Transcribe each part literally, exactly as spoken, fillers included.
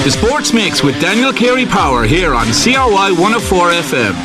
The Sports Mix with Daniel Carey Power here on C R Y one oh four F M.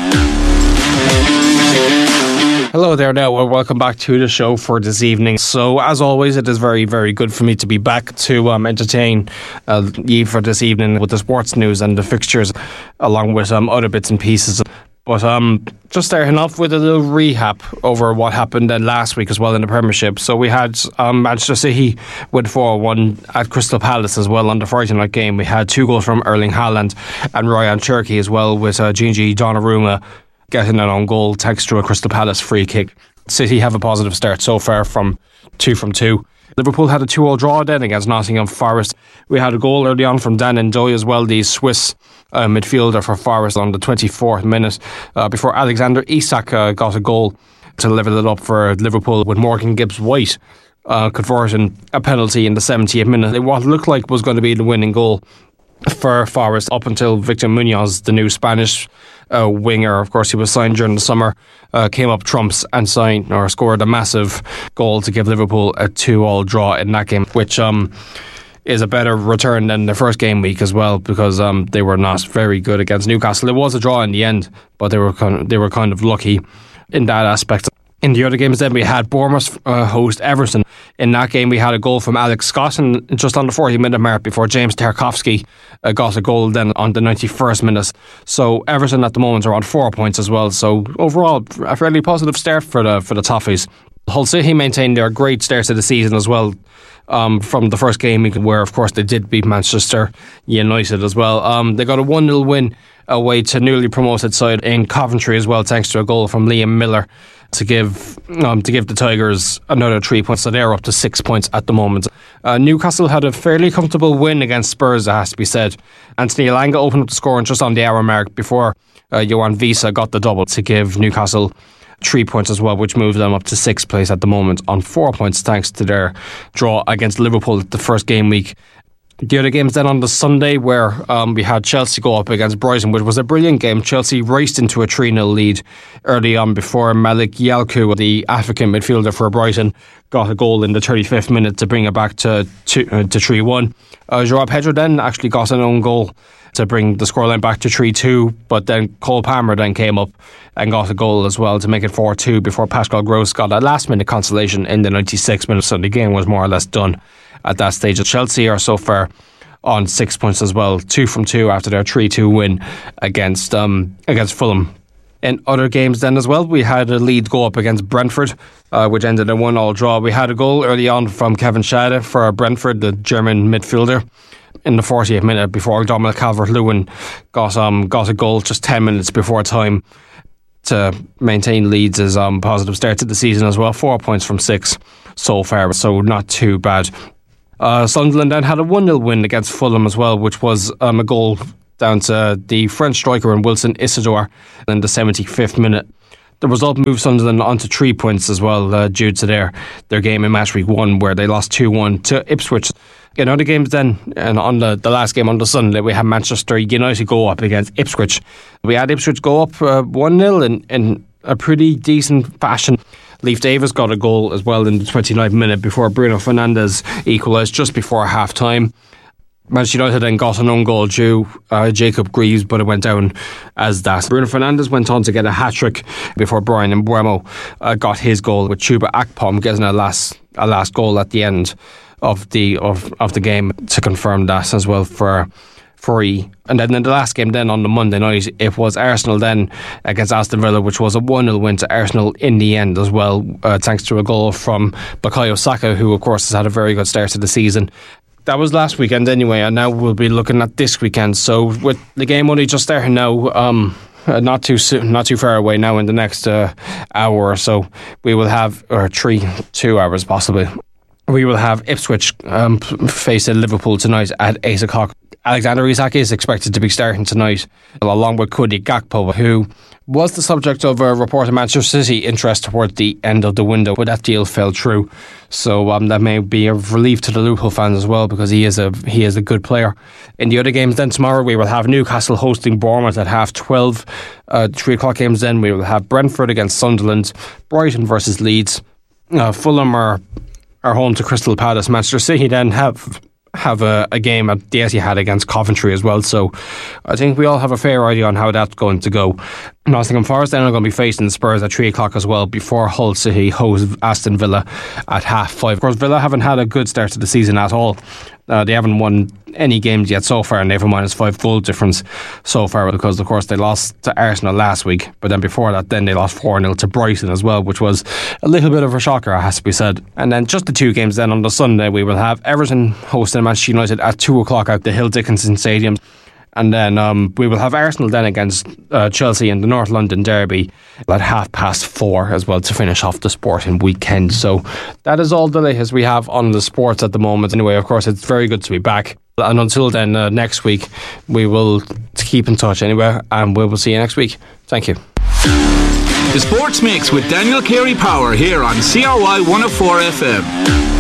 Hello there now, well, welcome back to the show for this evening. So as always, it is very, very good for me to be back to um, entertain uh, you for this evening with the sports news and the fixtures, along with um, other bits and pieces. But um, just starting off with a little recap over what happened then last week as well in the Premiership. So we had um, Manchester City win four one at Crystal Palace as well on the Friday night game. We had two goals from Erling Haaland and Ryan Cherki as well, with uh, Gigi Donnarumma getting an own goal thanks to a Crystal Palace free kick. City have a positive start so far from two from two. Liverpool had a two all draw then against Nottingham Forest. We had a goal early on from Dan N'Doye as well, the Swiss uh, midfielder for Forest, on the twenty-fourth minute, uh, before Alexander Isak uh, got a goal to level it up for Liverpool, with Morgan Gibbs-White uh, converting a penalty in the seventieth minute. What looked like was going to be the winning goal for Forest up until Victor Munoz, the new Spanish uh, winger, of course he was signed during the summer, uh, came up trumps and signed or scored a massive goal to give Liverpool a two all draw in that game, which um, is a better return than the first game week as well, because um, they were not very good against Newcastle. It was a draw in the end, but they were kind of, they were kind of lucky in that aspect. In the other games then we had Bournemouth uh, host Everton. In that game we had a goal from Alex Scott and just on the forty minute mark before James Tarkowski uh, got a goal then on the ninety-first minute. So Everton at the moment are on four points as well. So overall a fairly positive start for the for the Toffees. Hull City maintained their great start to the season as well. Um, from the first game, where of course they did beat Manchester United as well. Um, they got a one nil win away to newly promoted side in Coventry as well, thanks to a goal from Liam Miller to give um, to give the Tigers another three points. So they're up to six points at the moment. Uh, Newcastle had a fairly comfortable win against Spurs, it has to be said. Anthony Elanga opened up the scoring just on the hour mark before uh, Johan Visa got the double to give Newcastle three points as well, which moved them up to sixth place at the moment on four points thanks to their draw against Liverpool the first game week. The other games then on the Sunday, where um, we had Chelsea go up against Brighton, which was a brilliant game. Chelsea raced into a three nil lead early on before Malik Yalku, the African midfielder for Brighton, got a goal in the thirty-fifth minute to bring it back to two, uh, to three one. Uh, Joao Pedro then actually got an own goal to bring the scoreline back to three two, but then Cole Palmer then came up and got a goal as well to make it four two before Pascal Gross got a last minute consolation in the ninety-sixth minute. So the game was more or less done at that stage. Chelsea are so far on six points as well, two from two after their three two win against um, against Fulham. In other games then as well, we had a lead go up against Brentford, uh, which ended in one all draw. We had a goal early on from Kevin Schade for Brentford, the German midfielder, in the fortieth minute before Dominic Calvert-Lewin got um got a goal just ten minutes before time to maintain Leeds' um, positive start to the season as well. Four points from six so far, so not too bad. Uh, Sunderland then had a one nil win against Fulham as well, which was um, a goal down to the French striker and Wilson Isidore in the seventy-fifth minute. The result moved Sunderland onto three points as well, uh, due to their, their game in match week one, where they lost two one to Ipswich. In other games then, and on the, the last game on the Sunday, we had Manchester United go up against Ipswich. We had Ipswich go up uh, one nil in, in a pretty decent fashion. Leif Davis got a goal as well in the twenty-ninth minute before Bruno Fernandes equalised just before half time. Manchester United then got an own goal due uh, Jacob Greaves, but it went down as that. Bruno Fernandes went on to get a hat-trick before Brian Mbeumo uh, got his goal, with Chuba Akpom getting a last a last goal at the end of the of, of the game to confirm that as well for for E. And then in the last game then on the Monday night, it was Arsenal then against Aston Villa, which was a one nil win to Arsenal in the end as well, uh, thanks to a goal from Bukayo Saka, who of course has had a very good start to the season. That was last weekend anyway, and now we'll be looking at this weekend. So with the game only just starting now, um, uh, not too soon, not too far away now, in the next uh, hour or so, we will have, or three, two hours possibly, we will have Ipswich um, facing Liverpool tonight at eight o'clock. Alexander Isak is expected to be starting tonight, along with Cody Gakpo, who was the subject of a report of Manchester City interest towards the end of the window, but that deal fell through. So um, that may be a relief to the Liverpool fans as well, because he is a he is a good player. In the other games then tomorrow, we will have Newcastle hosting Bournemouth at half twelve. Uh, three o'clock games then, we will have Brentford against Sunderland, Brighton versus Leeds. Uh, Fulham are, are home to Crystal Palace. Manchester City then have have a, a game at the Etihad against Coventry as well, so I think we all have a fair idea on how that's going to go. Nottingham Forest then are going to be facing the Spurs at three o'clock as well, before Hull City host Aston Villa at half five. Of course, Villa haven't had a good start to the season at all. Uh, they haven't won any games yet so far, and they have a minus five goal difference so far, because of course they lost to Arsenal last week, but then before that then they lost four nil to Brighton as well, which was a little bit of a shocker, it has to be said. And then just the two games then on the Sunday, we will have Everton hosting Manchester United at two o'clock at the Hill Dickinson Stadium. And then um, we will have Arsenal then against uh, Chelsea in the North London Derby at half past four as well, to finish off the sporting weekend. So that is all the latest we have on the sports at the moment. Anyway, of course, it's very good to be back. And until then, uh, next week, we will keep in touch anyway, and we will see you next week. Thank you. The Sports Mix with Daniel Carey Power here on C R Y one oh four F M.